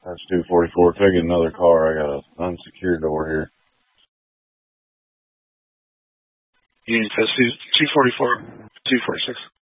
That's 244. Taking another car. I got an unsecured door here. Unit test 244, 246.